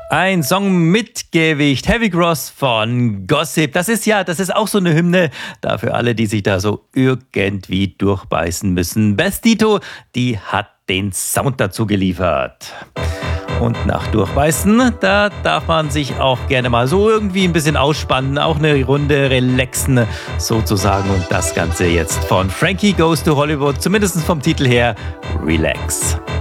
Ein Song mit Gewicht, Heavy Cross von Gossip. Das ist auch so eine Hymne. Da für alle, die sich da so irgendwie durchbeißen müssen. Bestito, die hat den Sound dazu geliefert. Und nach Durchbeißen, da darf man sich auch gerne mal so irgendwie ein bisschen ausspannen, auch eine Runde relaxen sozusagen. Und das Ganze jetzt von Frankie Goes to Hollywood, zumindest vom Titel her, Relax.